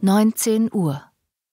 19 Uhr.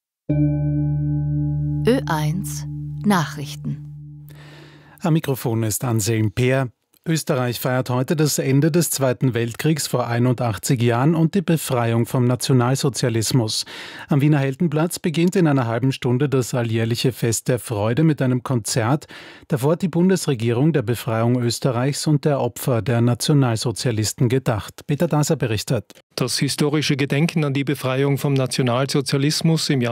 Ö1 Nachrichten. Am Mikrofon ist Anselm Peer. Österreich feiert heute das Ende des Zweiten Weltkriegs vor 81 Jahren und die Befreiung vom Nationalsozialismus. Am Wiener Heldenplatz beginnt in einer halben Stunde das alljährliche Fest der Freude mit einem Konzert. Davor hat die Bundesregierung der Befreiung Österreichs und der Opfer der Nationalsozialisten gedacht. Peter Daser berichtet. Das historische Gedenken an die Befreiung vom Nationalsozialismus im Jahr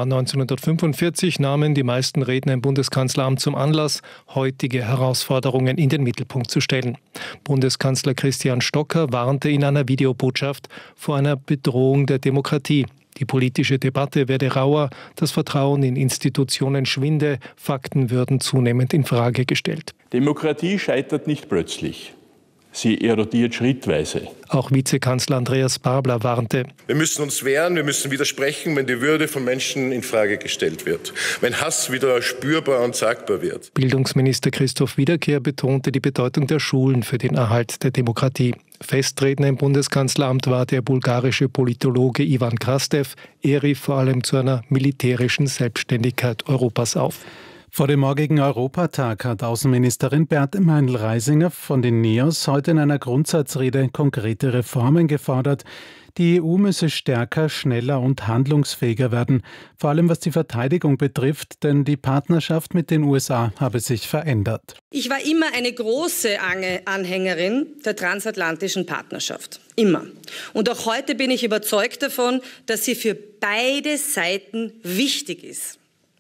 1945 nahmen die meisten Redner im Bundeskanzleramt zum Anlass, heutige Herausforderungen in den Mittelpunkt zu stellen. Bundeskanzler Christian Stocker warnte in einer Videobotschaft vor einer Bedrohung der Demokratie. Die politische Debatte werde rauer, das Vertrauen in Institutionen schwinde, Fakten würden zunehmend in Frage gestellt. Demokratie scheitert nicht plötzlich. Sie erodiert schrittweise. Auch Vizekanzler Andreas Babler warnte. Wir müssen uns wehren, wir müssen widersprechen, wenn die Würde von Menschen in Frage gestellt wird. Wenn Hass wieder spürbar und sagbar wird. Bildungsminister Christoph Wiederkehr betonte die Bedeutung der Schulen für den Erhalt der Demokratie. Festredner im Bundeskanzleramt war der bulgarische Politologe Ivan Krastev. Er rief vor allem zu einer militärischen Selbstständigkeit Europas auf. Vor dem morgigen Europatag hat Außenministerin Beate Meindl-Reisinger von den NEOS heute in einer Grundsatzrede konkrete Reformen gefordert. Die EU müsse stärker, schneller und handlungsfähiger werden, vor allem was die Verteidigung betrifft, denn die Partnerschaft mit den USA habe sich verändert. Ich war immer eine große Anhängerin der transatlantischen Partnerschaft. Immer. Und auch heute bin ich überzeugt davon, dass sie für beide Seiten wichtig ist.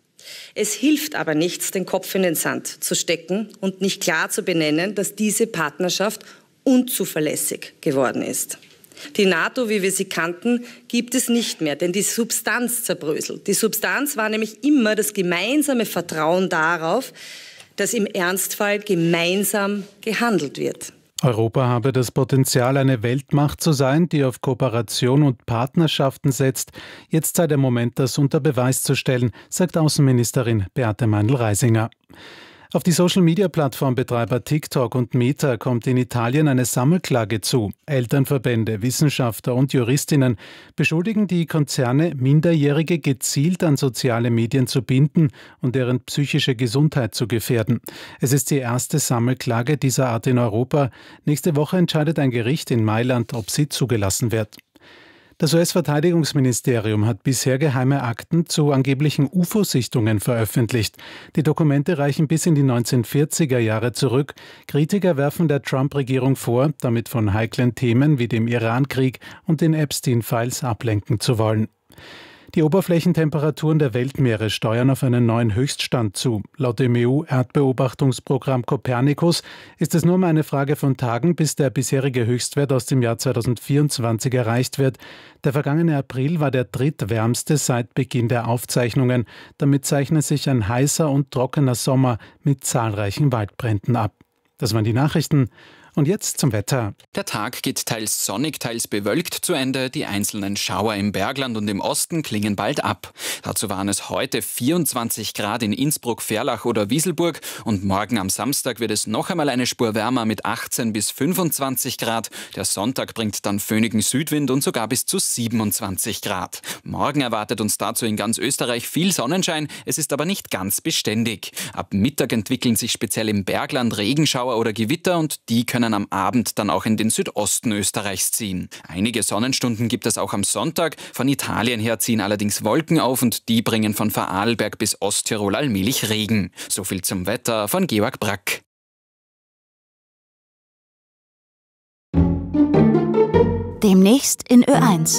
Es hilft aber nichts, den Kopf in den Sand zu stecken und nicht klar zu benennen, dass diese Partnerschaft unzuverlässig geworden ist. Die NATO, wie wir sie kannten, gibt es nicht mehr, denn die Substanz zerbröselt. Die Substanz war nämlich immer das gemeinsame Vertrauen darauf, dass im Ernstfall gemeinsam gehandelt wird. Europa habe das Potenzial, eine Weltmacht zu sein, die auf Kooperation und Partnerschaften setzt. Jetzt sei der Moment, das unter Beweis zu stellen, sagt Außenministerin Beate Meindl-Reisinger. Auf die Social-Media-Plattformbetreiber TikTok und Meta kommt in Italien eine Sammelklage zu. Elternverbände, Wissenschaftler und Juristinnen beschuldigen die Konzerne, Minderjährige gezielt an soziale Medien zu binden und deren psychische Gesundheit zu gefährden. Es ist die erste Sammelklage dieser Art in Europa. Nächste Woche entscheidet ein Gericht in Mailand, ob sie zugelassen wird. Das US-Verteidigungsministerium hat bisher geheime Akten zu angeblichen UFO-Sichtungen veröffentlicht. Die Dokumente reichen bis in die 1940er Jahre zurück. Kritiker werfen der Trump-Regierung vor, damit von heiklen Themen wie dem Iran-Krieg und den Epstein-Files ablenken zu wollen. Die Oberflächentemperaturen der Weltmeere steuern auf einen neuen Höchststand zu. Laut dem EU-Erdbeobachtungsprogramm Copernicus ist es nur mal eine Frage von Tagen, bis der bisherige Höchstwert aus dem Jahr 2024 erreicht wird. Der vergangene April war der drittwärmste seit Beginn der Aufzeichnungen. Damit zeichnet sich ein heißer und trockener Sommer mit zahlreichen Waldbränden ab. Das waren die Nachrichten. Und jetzt zum Wetter. Der Tag geht teils sonnig, teils bewölkt zu Ende. Die einzelnen Schauer im Bergland und im Osten klingen bald ab. Dazu waren es heute 24 Grad in Innsbruck, Verlach oder Wieselburg. Und morgen am Samstag wird es noch einmal eine Spur wärmer mit 18 bis 25 Grad. Der Sonntag bringt dann föhnigen Südwind und sogar bis zu 27 Grad. Morgen erwartet uns dazu in ganz Österreich viel Sonnenschein. Es ist aber nicht ganz beständig. Ab Mittag entwickeln sich speziell im Bergland Regenschauer oder Gewitter und die können am Abend dann auch in den Südosten Österreichs ziehen. Einige Sonnenstunden gibt es auch am Sonntag. Von Italien her ziehen allerdings Wolken auf und die bringen von Vorarlberg bis Osttirol allmählich Regen. So viel zum Wetter von Georg Brack. Demnächst in Ö1.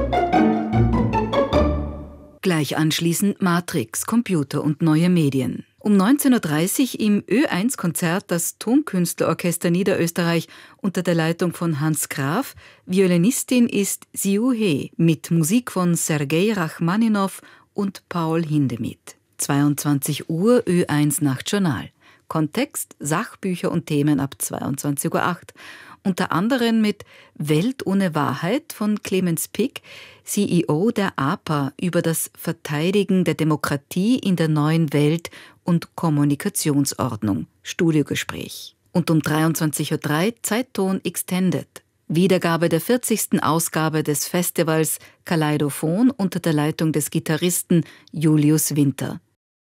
Gleich anschließend Matrix, Computer und neue Medien. Um 19.30 Uhr im Ö1-Konzert das Tonkünstlerorchester Niederösterreich unter der Leitung von Hans Graf. Violinistin ist Siu He mit Musik von Sergei Rachmaninow und Paul Hindemith. 22 Uhr Ö1 Nachtjournal. Kontext, Sachbücher und Themen ab 22.08 Uhr. Unter anderem mit Welt ohne Wahrheit von Clemens Pick, CEO der APA, über das Verteidigen der Demokratie in der neuen Welt und Kommunikationsordnung. Studiogespräch. Und um 23.03 Uhr Zeitton Extended. Wiedergabe der 40. Ausgabe des Festivals Kaleidophon unter der Leitung des Gitarristen Julius Winter.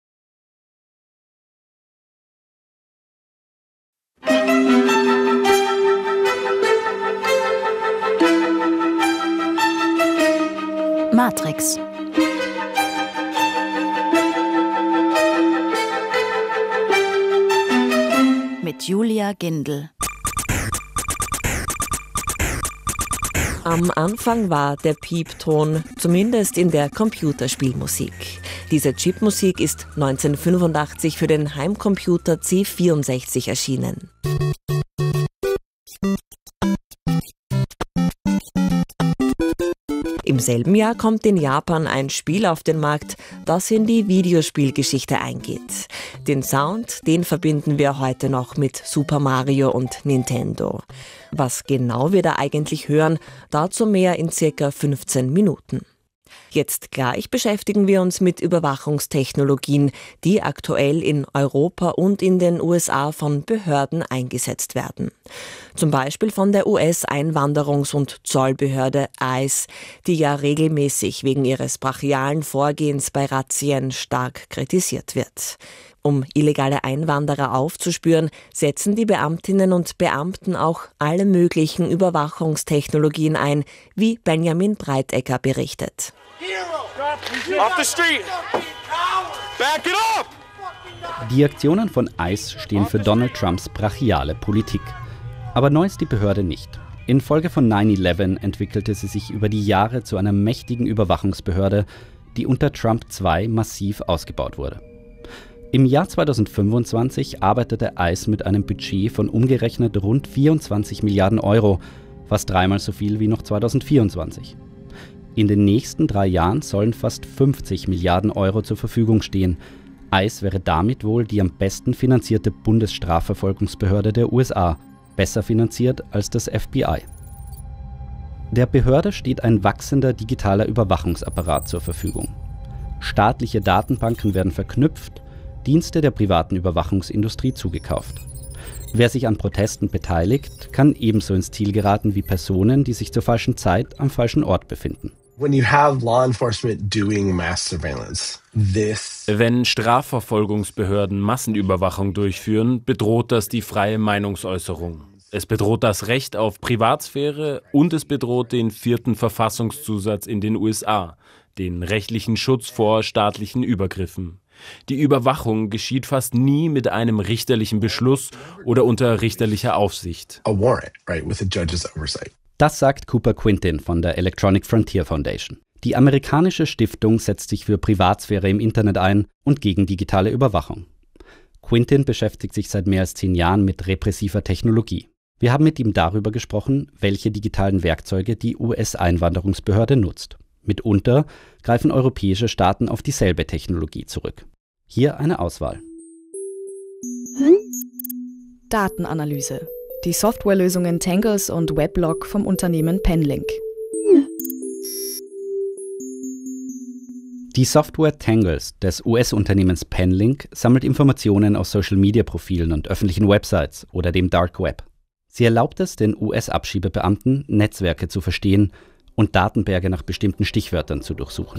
Matrix. Mit Julia Gindel. Am Anfang war der Piepton, zumindest in der Computerspielmusik. Diese Chipmusik ist 1985 für den Heimcomputer C64 erschienen. Im selben Jahr kommt in Japan ein Spiel auf den Markt, das in die Videospielgeschichte eingeht. Den Sound, den verbinden wir heute noch mit Super Mario und Nintendo. Was genau wir da eigentlich hören, dazu mehr in circa 15 Minuten. Jetzt gleich beschäftigen wir uns mit Überwachungstechnologien, die aktuell in Europa und in den USA von Behörden eingesetzt werden. Zum Beispiel von der US-Einwanderungs- und Zollbehörde ICE, die ja regelmäßig wegen ihres brachialen Vorgehens bei Razzien stark kritisiert wird. Um illegale Einwanderer aufzuspüren, setzen die Beamtinnen und Beamten auch alle möglichen Überwachungstechnologien ein, wie Benjamin Breitecker berichtet. Die Aktionen von ICE stehen für Donald Trumps brachiale Politik. Aber neu ist die Behörde nicht. Infolge von 9/11 entwickelte sie sich über die Jahre zu einer mächtigen Überwachungsbehörde, die unter Trump 2 massiv ausgebaut wurde. Im Jahr 2025 arbeitete ICE mit einem Budget von umgerechnet rund 24 Milliarden Euro, fast dreimal so viel wie noch 2024. In den nächsten 3 Jahren sollen fast 50 Milliarden Euro zur Verfügung stehen. ICE wäre damit wohl die am besten finanzierte Bundesstrafverfolgungsbehörde der USA, besser finanziert als das FBI. Der Behörde steht ein wachsender digitaler Überwachungsapparat zur Verfügung. Staatliche Datenbanken werden verknüpft, Dienste der privaten Überwachungsindustrie zugekauft. Wer sich an Protesten beteiligt, kann ebenso ins Ziel geraten wie Personen, die sich zur falschen Zeit am falschen Ort befinden. Wenn Strafverfolgungsbehörden Massenüberwachung durchführen, bedroht das die freie Meinungsäußerung. Es bedroht das Recht auf Privatsphäre und es bedroht den 4. Verfassungszusatz in den USA, den rechtlichen Schutz vor staatlichen Übergriffen. Die Überwachung geschieht fast nie mit einem richterlichen Beschluss oder unter richterlicher Aufsicht. Das sagt Cooper Quintin von der Electronic Frontier Foundation. Die amerikanische Stiftung setzt sich für Privatsphäre im Internet ein und gegen digitale Überwachung. Quintin beschäftigt sich seit mehr als 10 Jahren mit repressiver Technologie. Wir haben mit ihm darüber gesprochen, welche digitalen Werkzeuge die US-Einwanderungsbehörde nutzt. Mitunter greifen europäische Staaten auf dieselbe Technologie zurück. Hier eine Auswahl. Datenanalyse. Die Softwarelösungen Tangles und Weblog vom Unternehmen Penlink. Die Software Tangles des US-Unternehmens Penlink sammelt Informationen aus Social-Media-Profilen und öffentlichen Websites oder dem Dark Web. Sie erlaubt es den US-Abschiebebeamten, Netzwerke zu verstehen und Datenberge nach bestimmten Stichwörtern zu durchsuchen.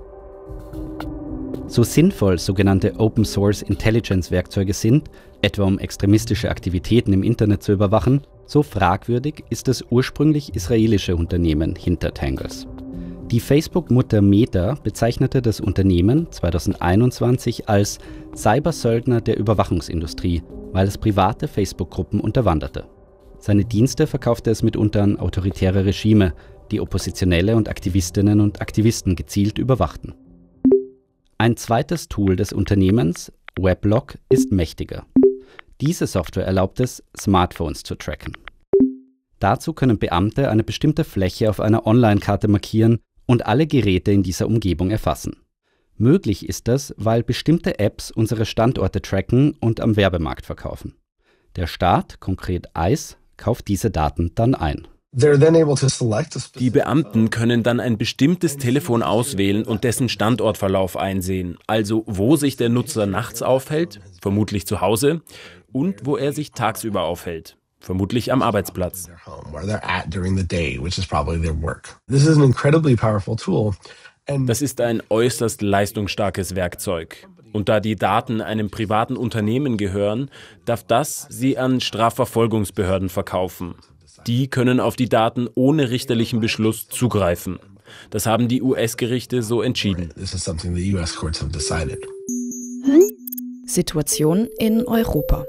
So sinnvoll sogenannte Open-Source-Intelligence-Werkzeuge sind, etwa um extremistische Aktivitäten im Internet zu überwachen, so fragwürdig ist das ursprünglich israelische Unternehmen hinter Tangles. Die Facebook-Mutter Meta bezeichnete das Unternehmen 2021 als Cybersöldner der Überwachungsindustrie, weil es private Facebook-Gruppen unterwanderte. Seine Dienste verkaufte es mitunter an autoritäre Regime, die Oppositionelle und Aktivistinnen und Aktivisten gezielt überwachten. Ein zweites Tool des Unternehmens, Weblog, ist mächtiger. Diese Software erlaubt es, Smartphones zu tracken. Dazu können Beamte eine bestimmte Fläche auf einer Online-Karte markieren und alle Geräte in dieser Umgebung erfassen. Möglich ist das, weil bestimmte Apps unsere Standorte tracken und am Werbemarkt verkaufen. Der Staat, konkret ICE, kauft diese Daten dann ein. Die Beamten können dann ein bestimmtes Telefon auswählen und dessen Standortverlauf einsehen, also wo sich der Nutzer nachts aufhält, vermutlich zu Hause, und wo er sich tagsüber aufhält. vermutlich am Arbeitsplatz. Das ist ein äußerst leistungsstarkes Werkzeug. Und da die Daten einem privaten Unternehmen gehören, darf das sie an Strafverfolgungsbehörden verkaufen. Die können auf die Daten ohne richterlichen Beschluss zugreifen. Das haben die US-Gerichte so entschieden. Situation in Europa.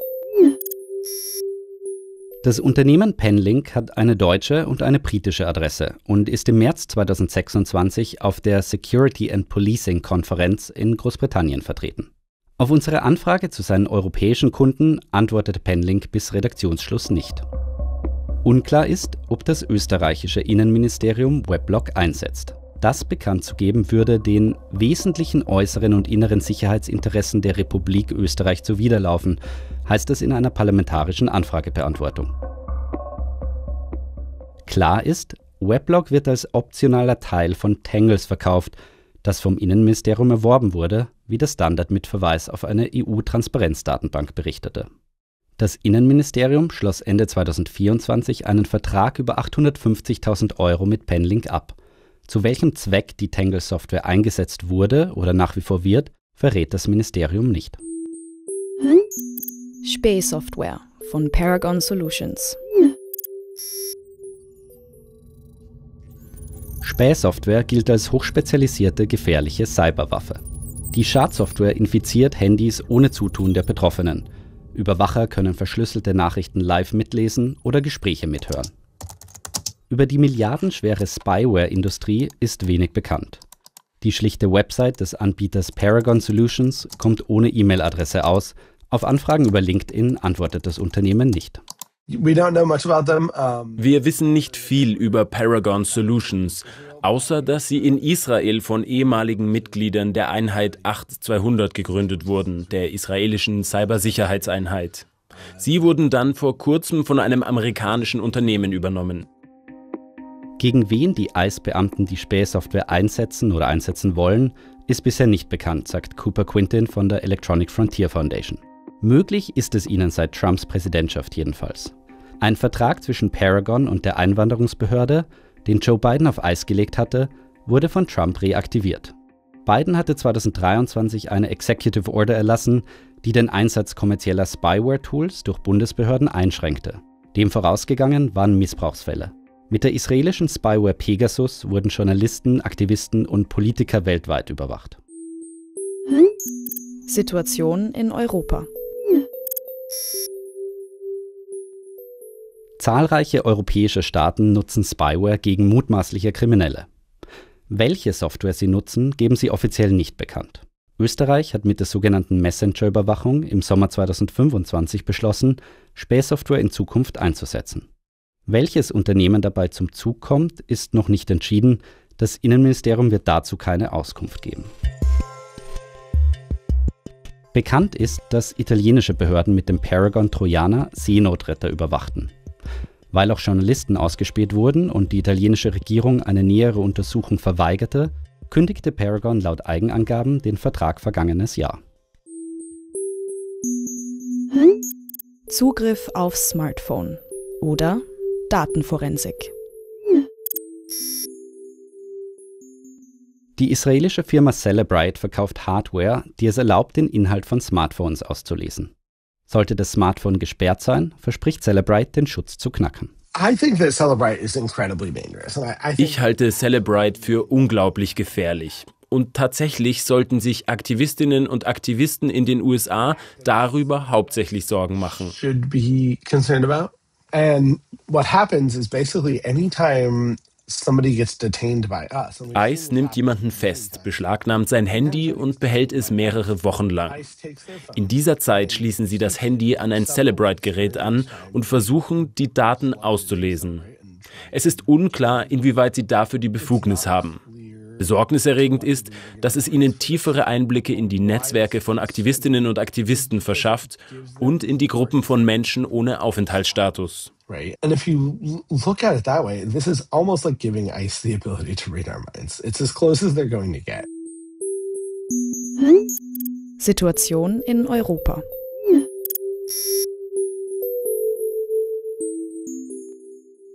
Das Unternehmen Penlink hat eine deutsche und eine britische Adresse und ist im März 2026 auf der Security and Policing Konferenz in Großbritannien vertreten. Auf unsere Anfrage zu seinen europäischen Kunden antwortete Penlink bis Redaktionsschluss nicht. Unklar ist, ob das österreichische Innenministerium Weblog einsetzt. Das bekannt zu geben würde den wesentlichen äußeren und inneren Sicherheitsinteressen der Republik Österreich zuwiderlaufen, heißt es in einer parlamentarischen Anfragebeantwortung. Klar ist, Weblog wird als optionaler Teil von Tangles verkauft, das vom Innenministerium erworben wurde, wie der Standard mit Verweis auf eine EU-Transparenzdatenbank berichtete. Das Innenministerium schloss Ende 2024 einen Vertrag über 850.000 € mit Penlink ab. Zu welchem Zweck die Tangle-Software eingesetzt wurde oder nach wie vor wird, verrät das Ministerium nicht. Spähsoftware von Paragon Solutions. Spähsoftware gilt als hochspezialisierte, gefährliche Cyberwaffe. Die Schadsoftware infiziert Handys ohne Zutun der Betroffenen. Überwacher können verschlüsselte Nachrichten live mitlesen oder Gespräche mithören. Über die milliardenschwere Spyware-Industrie ist wenig bekannt. Die schlichte Website des Anbieters Paragon Solutions kommt ohne E-Mail-Adresse aus. Auf Anfragen über LinkedIn antwortet das Unternehmen nicht. Wir wissen nicht viel über Paragon Solutions, außer dass sie in Israel von ehemaligen Mitgliedern der Einheit 8200 gegründet wurden, der israelischen Cybersicherheitseinheit. Sie wurden dann vor kurzem von einem amerikanischen Unternehmen übernommen. Gegen wen die ICE-Beamten die Spähsoftware einsetzen oder einsetzen wollen, ist bisher nicht bekannt, sagt Cooper Quintin von der Electronic Frontier Foundation. Möglich ist es ihnen seit Trumps Präsidentschaft jedenfalls. Ein Vertrag zwischen Paragon und der Einwanderungsbehörde, den Joe Biden auf Eis gelegt hatte, wurde von Trump reaktiviert. Biden hatte 2023 eine Executive Order erlassen, die den Einsatz kommerzieller Spyware-Tools durch Bundesbehörden einschränkte. Dem vorausgegangen waren Missbrauchsfälle. Mit der israelischen Spyware Pegasus wurden Journalisten, Aktivisten und Politiker weltweit überwacht. Situation in Europa. Zahlreiche europäische Staaten nutzen Spyware gegen mutmaßliche Kriminelle. Welche Software sie nutzen, geben sie offiziell nicht bekannt. Österreich hat mit der sogenannten Messenger-Überwachung im Sommer 2025 beschlossen, Spähsoftware in Zukunft einzusetzen. Welches Unternehmen dabei zum Zug kommt, ist noch nicht entschieden. Das Innenministerium wird dazu keine Auskunft geben. Bekannt ist, dass italienische Behörden mit dem Paragon Trojaner Seenotretter überwachten. Weil auch Journalisten ausgespäht wurden und die italienische Regierung eine nähere Untersuchung verweigerte, kündigte Paragon laut Eigenangaben den Vertrag vergangenes Jahr. Zugriff aufs Smartphone oder Datenforensik. Die israelische Firma Cellebrite verkauft Hardware, die es erlaubt, den Inhalt von Smartphones auszulesen. Sollte das Smartphone gesperrt sein, verspricht Cellebrite, den Schutz zu knacken. Ich halte Cellebrite für unglaublich gefährlich. Und tatsächlich sollten sich Aktivistinnen und Aktivisten in den USA darüber hauptsächlich Sorgen machen. And what happens is basically anytime somebody gets detained by us. ICE nimmt jemanden fest, beschlagnahmt sein Handy und behält es mehrere Wochen lang. In dieser Zeit schließen sie das Handy an ein Cellebrite-Gerät an und versuchen, die Daten auszulesen. Es ist unklar, inwieweit sie dafür die Befugnis haben. Besorgniserregend ist, dass es ihnen tiefere Einblicke in die Netzwerke von Aktivistinnen und Aktivisten verschafft und in die Gruppen von Menschen ohne Aufenthaltsstatus. And if you look at it that way, this is almost like giving ICE the ability to read our minds. It's as close as they're going to get. Situation in Europa.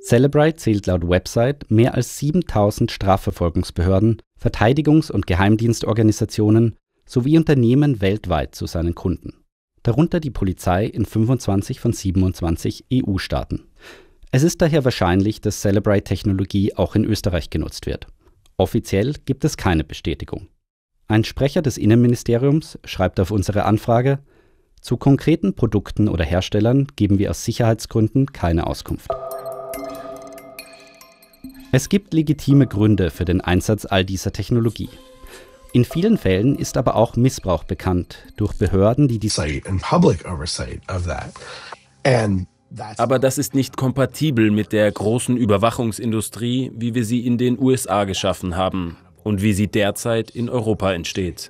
Celebrite zählt laut Website mehr als 7000 Strafverfolgungsbehörden, Verteidigungs- und Geheimdienstorganisationen sowie Unternehmen weltweit zu seinen Kunden. Darunter die Polizei in 25 von 27 EU-Staaten. Es ist daher wahrscheinlich, dass Celebrite-Technologie auch in Österreich genutzt wird. Offiziell gibt es keine Bestätigung. Ein Sprecher des Innenministeriums schreibt auf unsere Anfrage: Zu konkreten Produkten oder Herstellern geben wir aus Sicherheitsgründen keine Auskunft. Es gibt legitime Gründe für den Einsatz all dieser Technologie. In vielen Fällen ist aber auch Missbrauch bekannt durch Behörden, die Aber das ist nicht kompatibel mit der großen Überwachungsindustrie, wie wir sie in den USA geschaffen haben und wie sie derzeit in Europa entsteht.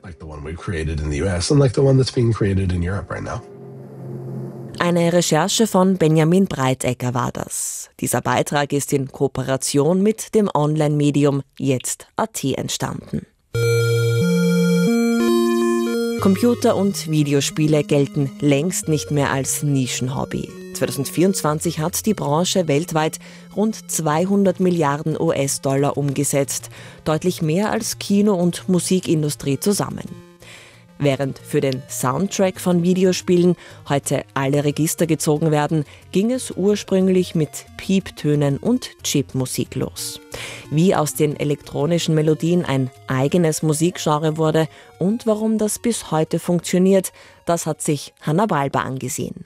Eine Recherche von Benjamin Breitegger war das. Dieser Beitrag ist in Kooperation mit dem Online-Medium Jetzt.at entstanden. Computer- und Videospiele gelten längst nicht mehr als Nischenhobby. 2024 hat die Branche weltweit rund 200 Milliarden US-Dollar umgesetzt, deutlich mehr als Kino- und Musikindustrie zusammen. Während für den Soundtrack von Videospielen heute alle Register gezogen werden, ging es ursprünglich mit Pieptönen und Chipmusik los. Wie aus den elektronischen Melodien ein eigenes Musikgenre wurde und warum das bis heute funktioniert, das hat sich Hanna Balber angesehen.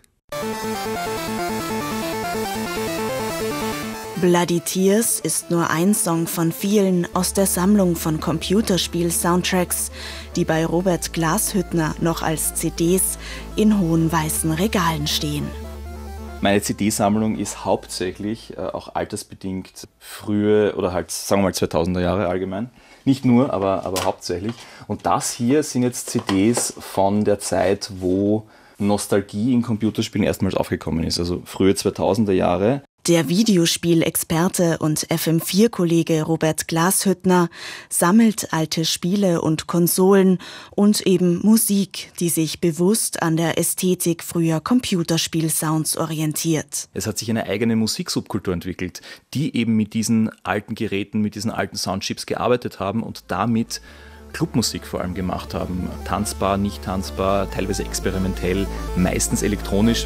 Bloody Tears ist nur ein Song von vielen aus der Sammlung von Computerspiel-Soundtracks, die bei Robert Glashüttner noch als CDs in hohen weißen Regalen stehen. Meine CD-Sammlung ist hauptsächlich, auch altersbedingt, frühe oder halt, sagen wir mal 2000er Jahre allgemein. Nicht nur, aber hauptsächlich. Und das hier sind jetzt CDs von der Zeit, wo Nostalgie in Computerspielen erstmals aufgekommen ist, also frühe 2000er Jahre. Der Videospielexperte und FM4-Kollege Robert Glashüttner sammelt alte Spiele und Konsolen und eben Musik, die sich bewusst an der Ästhetik früher Computerspiel-Sounds orientiert. Es hat sich eine eigene Musiksubkultur entwickelt, die eben mit diesen alten Geräten, mit diesen alten Soundchips gearbeitet haben und damit Clubmusik vor allem gemacht haben. Tanzbar, nicht tanzbar, teilweise experimentell, meistens elektronisch.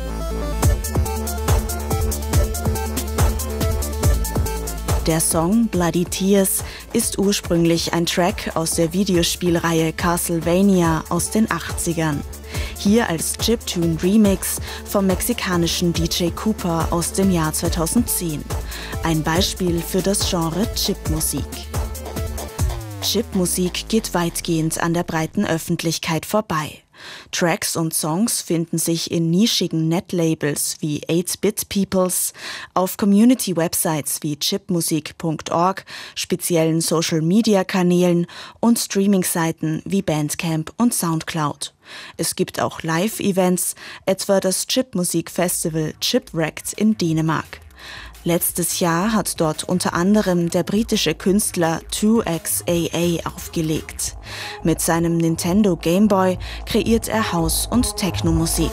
Der Song Bloody Tears ist ursprünglich ein Track aus der Videospielreihe Castlevania aus den 80ern. Hier als Chiptune-Remix vom mexikanischen DJ Cooper aus dem Jahr 2010. Ein Beispiel für das Genre Chipmusik. Chipmusik geht weitgehend an der breiten Öffentlichkeit vorbei. Tracks und Songs finden sich in nischigen Netlabels wie 8-Bit Peoples, auf Community-Websites wie chipmusik.org, speziellen Social-Media-Kanälen und Streaming-Seiten wie Bandcamp und Soundcloud. Es gibt auch Live-Events, etwa das Chipmusik-Festival Chipwrecked in Dänemark. Letztes Jahr hat dort unter anderem der britische Künstler 2XAA aufgelegt. Mit seinem Nintendo Game Boy kreiert er House- und Techno-Musik.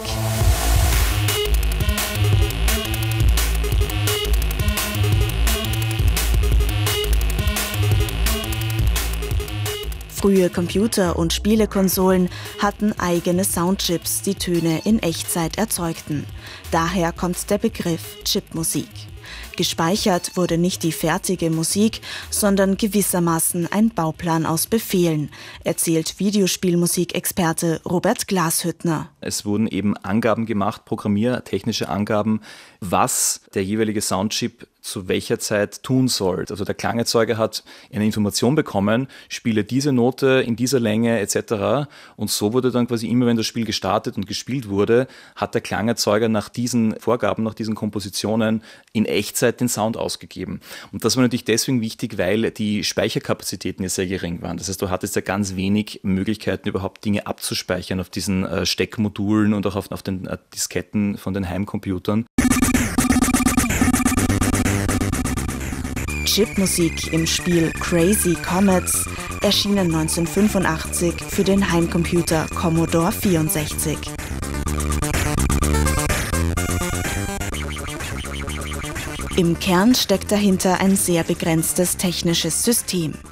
Frühe Computer- und Spielekonsolen hatten eigene Soundchips, die Töne in Echtzeit erzeugten. Daher kommt der Begriff Chipmusik. Gespeichert wurde nicht die fertige Musik, sondern gewissermaßen ein Bauplan aus Befehlen, erzählt Videospielmusikexperte Robert Glashüttner. Es wurden eben Angaben gemacht, programmiertechnische Angaben, was der jeweilige Soundchip zu welcher Zeit tun soll. Also der Klangerzeuger hat eine Information bekommen, spiele diese Note in dieser Länge etc. Und so wurde dann quasi immer, wenn das Spiel gestartet und gespielt wurde, hat der Klangerzeuger nach diesen Vorgaben, nach diesen Kompositionen in Echtzeit den Sound ausgegeben. Und das war natürlich deswegen wichtig, weil die Speicherkapazitäten ja sehr gering waren. Das heißt, du hattest ja ganz wenig Möglichkeiten, überhaupt Dinge abzuspeichern auf diesen Steckmodulen und auch auf den Disketten von den Heimcomputern. Chipmusik im Spiel Crazy Comets, erschienen 1985 für den Heimcomputer Commodore 64. Im Kern steckt dahinter ein sehr begrenztes technisches System.